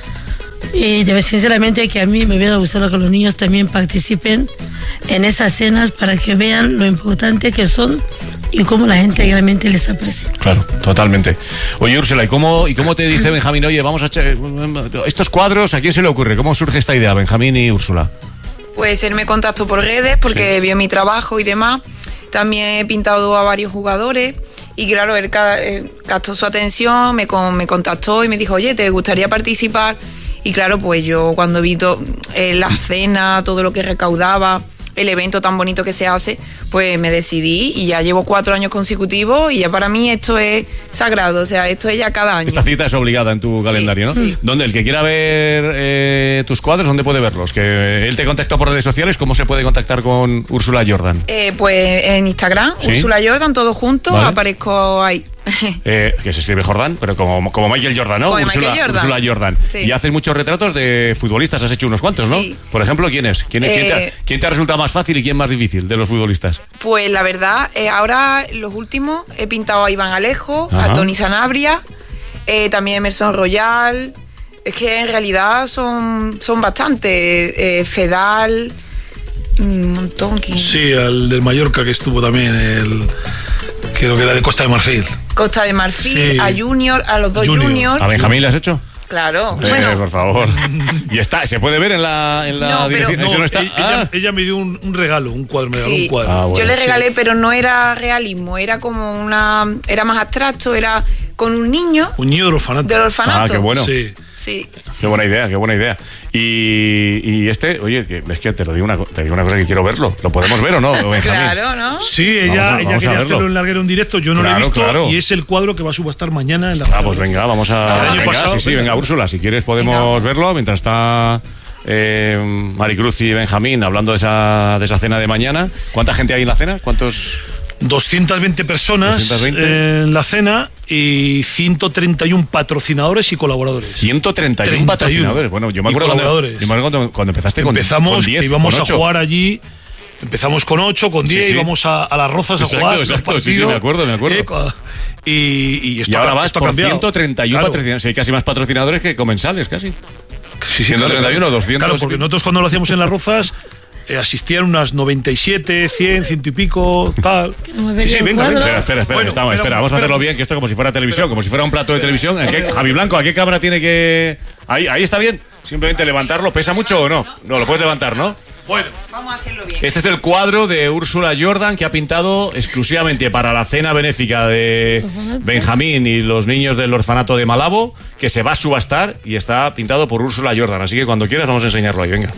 Y sinceramente que a mí me hubiera gustado que los niños también participen en esas cenas para que vean lo importante que son y cómo la gente realmente les aprecia. Claro, totalmente. Oye, Úrsula, ¿y cómo te dice Benjamín? Oye, vamos a echar estos cuadros, ¿a quién se le ocurre? ¿Cómo surge esta idea, Benjamín y Úrsula? Pues él me contactó por redes porque vio mi trabajo y demás. También he pintado a varios jugadores y claro, él captó su atención, me contactó y me dijo, oye, ¿te gustaría participar? Y claro, pues yo cuando vi la cena, todo lo que recaudaba, el evento tan bonito que se hace, pues me decidí y ya llevo 4 años consecutivos y ya para mí esto es sagrado, o sea, esto es ya cada año. Esta cita es obligada en tu calendario, ¿no? Sí. ¿Dónde el que quiera ver tus cuadros, dónde puede verlos? Que él te contactó por redes sociales, ¿cómo se puede contactar con Úrsula Jordan? Pues en Instagram, ¿sí? Úrsula Jordan, todo junto, ¿vale? Aparezco ahí. Que se escribe Jordan, pero como Michael Jordan, ¿no? Úrsula Jordan. Sí. Y haces muchos retratos de futbolistas, has hecho unos cuantos, ¿no? Sí. Por ejemplo, ¿quién es? ¿Quién te ha resultado más fácil y quién más difícil de los futbolistas? Pues la verdad, ahora los últimos he pintado a Iván Alejo, a Tony Sanabria, también Emerson Royal. Es que en realidad son bastantes. Fedal, un montón. Sí, al del Mallorca que estuvo también, creo que era de Costa de Marfil. Costa de Marfil, sí. A Junior, a los dos Junior. ¿A Benjamín le has hecho? Claro. Bueno. Por favor. ¿Y se puede ver en la dirección? No, está. Ella me dio un regalo, un cuadro, me regaló un cuadro. Bueno, yo le regalé, pero no era realismo, era como era más abstracto, era con un niño. Un niño del orfanato. Qué bueno. Sí. Qué buena idea. Y oye, es que te digo una cosa que quiero verlo. ¿Lo podemos ver o no, Benjamín? Claro, ¿no? Sí, ella quería hacerlo en larguero en directo, yo no lo he visto y es el cuadro que va a subastar mañana en la pues venga, vamos a... Venga, Úrsula, si quieres podemos verlo mientras está Maricruz y Benjamín hablando de esa cena de mañana. ¿Cuánta gente hay en la cena? ¿Cuántos...? 220 personas en la cena y 131 patrocinadores y colaboradores. 131 patrocinadores. Bueno, yo me acuerdo cuando empezaste Empezamos, 10, íbamos con 8. A jugar allí. Empezamos con 8, con 10, íbamos a las Rozas a jugar. Exacto, sí, me acuerdo. Y ahora vas por 131 patrocinadores. Hay casi más patrocinadores que comensales, casi. Sí, 131 o 200. Claro, porque nosotros cuando lo hacíamos en las Rozas asistían unas 97, 100, 100 y pico, tal. Sí, venga. Espera, vamos a hacerlo bien, que esto como si fuera televisión, como si fuera un plato de televisión. Javi Blanco, ¿a qué cámara tiene que...? Ahí está bien. Simplemente levantarlo. ¿Pesa mucho o no? No, lo puedes levantar, ¿no? Bueno, vamos a hacerlo bien. Este es el cuadro de Úrsula Jordan que ha pintado exclusivamente para la cena benéfica de Benjamín y los niños del orfanato de Malabo, que se va a subastar y está pintado por Úrsula Jordan. Así que cuando quieras vamos a enseñarlo ahí, venga.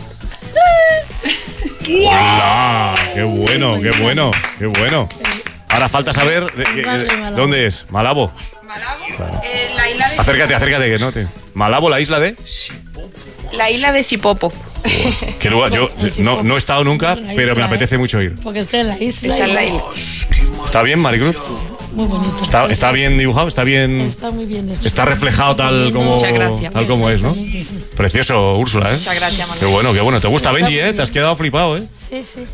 ¡Hola! ¡Qué bueno! Ahora falta saber dónde es. Malabo. Claro. La isla de acércate que no te. Malabo, la isla de la isla de Sipopo. Qué lugar, yo no he estado nunca, pero me apetece mucho ir. Porque está en la isla. ¿Está bien, Maricruz? Muy bonito. ¿Está bien dibujado? ¿Está bien? Está muy bien hecho. Está reflejado tal como es, ¿no? Precioso, Úrsula, ¿eh? Muchas gracias, Manuel. Qué bueno. ¿Te gusta Benji, eh? Te has quedado flipado, ¿eh? Sí. Sí, sí.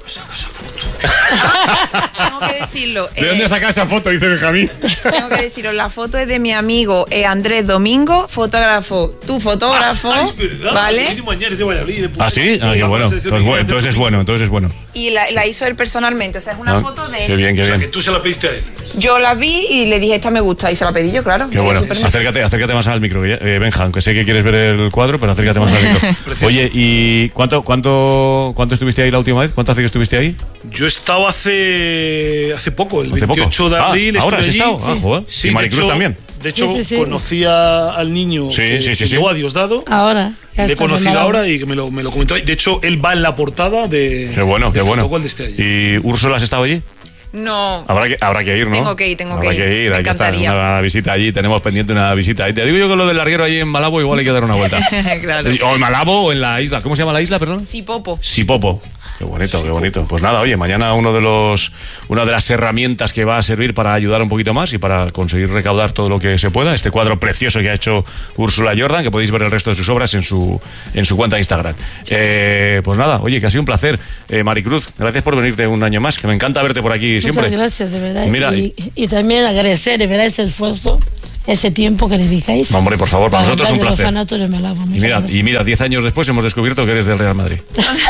Tengo que decirlo. ¿De dónde sacas esa foto? Dice Benjamín. Tengo que deciros, la foto es de mi amigo Andrés Domingo, fotógrafo. Tu fotógrafo, ¿vale? ¿Ah, sí? Ah, qué bueno. Entonces es bueno. Y la hizo él personalmente, o sea, es una foto de él. Qué bien, qué bien. O sea, que tú se la pediste a él. Yo la vi y le dije, esta me gusta, y se la pedí yo, claro. Qué bueno. Acércate más al micro, Benja, aunque sé que quieres ver el cuadro, pero acércate más al micro. Oye, ¿y cuánto estuviste ahí la última vez? ¿Cuánto hace que estuviste ahí? Yo he estado hace poco, el 28 de abril. ¿Ahora has allí. estado? Joder. Sí, y Maricruz también. De hecho, conocí al niño que llegó a Diosdado. Ahora. Le he conocido ahora y me lo comentó. De hecho, él va en la portada de. Qué bueno. De este año. ¿Y Úrsula has estado allí? No. Habrá que ir, ¿no? Tengo que ir. Hay que estar en una visita allí. Tenemos pendiente una visita. Y te digo yo que lo del larguero allí en Malabo igual hay que dar una vuelta. Claro. O en Malabo o en la isla. ¿Cómo se llama la isla, perdón? Sipopo. Qué bonito. Pues nada, oye, mañana una de las herramientas que va a servir para ayudar un poquito más y para conseguir recaudar todo lo que se pueda. Este cuadro precioso que ha hecho Úrsula Jordan, que podéis ver el resto de sus obras en su cuenta de Instagram. Pues nada, oye, que ha sido un placer. Maricruz, gracias por venirte un año más, que me encanta verte por aquí siempre. Muchas gracias, de verdad. Mira, y también agradecer, de verdad, ese esfuerzo, ese tiempo que dedicáis. Hombre, por favor, para nosotros es un placer. Y mira, 10 años después hemos descubierto que eres del Real Madrid.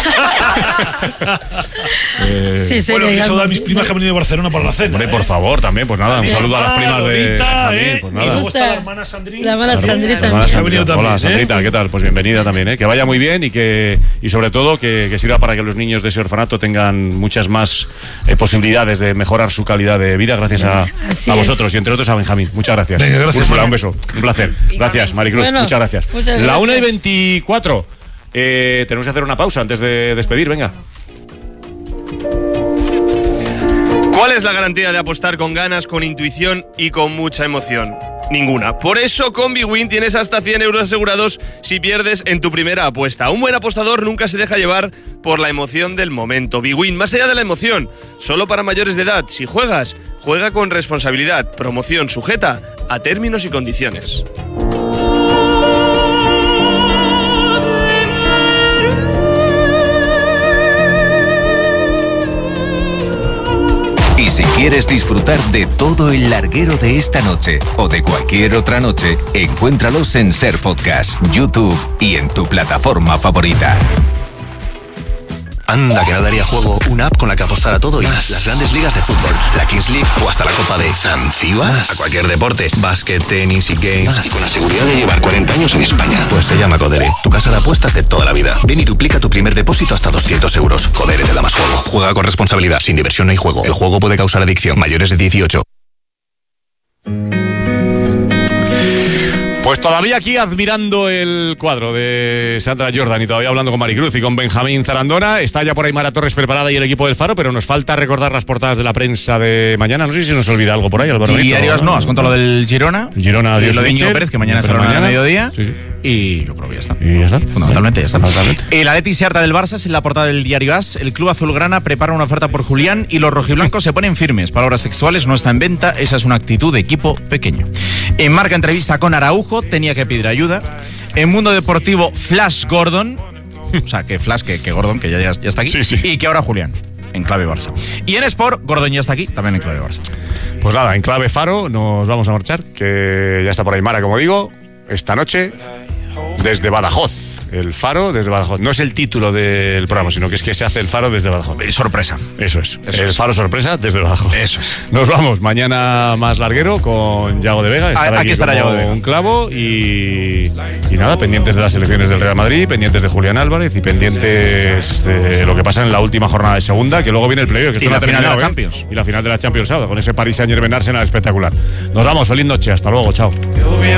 Bueno, que saludo a mis primas que han venido de Barcelona para la cena. Hombre, por favor, también, pues nada, un saludo a las primas de pues nada. Y luego está la hermana Sandrita. La hermana Sandrita. Hola, Sandrita, ¿qué tal? Pues bienvenida también, que vaya muy bien y sobre todo que sirva para que los niños de ese orfanato tengan muchas más posibilidades de mejorar su calidad de vida gracias a vosotros y entre otros a Benjamín. Muchas gracias. Venga, gracias. Úrsula, un beso, un placer. Gracias, Maricruz, muchas gracias. La 1:24. Tenemos que hacer una pausa antes de despedir, venga. ¿Cuál es la garantía de apostar con ganas, con intuición y con mucha emoción? Ninguna. Por eso con BWIN tienes hasta 100 euros asegurados si pierdes en tu primera apuesta. Un buen apostador nunca se deja llevar por la emoción del momento. BWIN, más allá de la emoción, solo para mayores de edad. Si juegas, juega con responsabilidad. Promoción sujeta a términos y condiciones. Y si quieres disfrutar de todo el larguero de esta noche o de cualquier otra noche, encuéntralos en Ser Podcast, YouTube y en tu plataforma favorita. Anda, que no daría juego una app con la que apostar a todo y más. Las grandes ligas de fútbol, la Kings League o hasta la Copa de Zanzíbar. A cualquier deporte, básquet, tenis y games. Y con la seguridad de llevar 40 años en España. Pues se llama Codere, tu casa de apuestas de toda la vida. Ven y duplica tu primer depósito hasta 200 euros. Codere te da más juego. Juega con responsabilidad. Sin diversión no hay juego. El juego puede causar adicción. Mayores de 18. Pues todavía aquí admirando el cuadro de Sandra Jordan y todavía hablando con Maricruz y con Benjamín Zarandona. Está ya por ahí Mara Torres preparada y el equipo del Faro, pero nos falta recordar las portadas de la prensa de mañana. No sé si nos olvida algo por ahí, Álvaro. Diarios no, has contado lo del Girona. Adiós, lo de Íñigo Pérez, que mañana será a mediodía. Sí. Y yo creo que ya está. ¿Y ya está? Fundamentalmente ya está. El Atleti se harta del Barça, es en la portada del diario AS. El club azulgrana prepara una oferta por Julián y los rojiblancos se ponen firmes. Palabras sexuales, no está en venta. Esa es una actitud de equipo pequeño. En Marca entrevista con Araujo, tenía que pedir ayuda. En Mundo Deportivo, Flash Gordon. O sea, que Flash, que Gordon, que ya está aquí. Sí. Y que ahora Julián, en clave Barça. Y en Sport, Gordon ya está aquí, también en clave Barça. Pues nada, en clave Faro nos vamos a marchar, que ya está por ahí Mara, como digo, esta noche desde Badajoz. El Faro desde Badajoz. No es el título del programa, sino que es que se hace el Faro desde Badajoz. Sorpresa. Eso es. El Faro sorpresa desde Badajoz. Eso es. Nos vamos. Mañana más larguero con Yago de Vega. Aquí estará Yago de Vega. Un clavo y nada, pendientes de las elecciones del Real Madrid, pendientes de Julián Álvarez y pendientes de lo que pasa en la última jornada de segunda, que luego viene el playoff. Y la final de la Champions. Y la final de la Champions sábado, con ese Paris Saint-Germain Arsenal espectacular. Nos vamos. Feliz noche. Hasta luego. Chao.